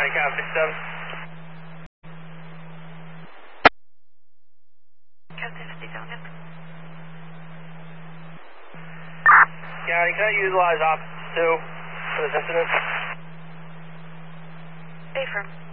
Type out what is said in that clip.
Cap 67. Captain 57, yep. County, can I utilize Op 2 for this incident? Affirm.